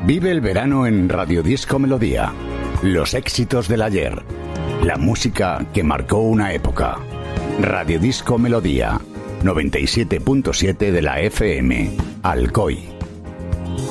Vive el verano en Radio Disco Melodía. Los éxitos del ayer. La música que marcó una época. Radio Disco Melodía. 97.7 de la FM. Alcoy.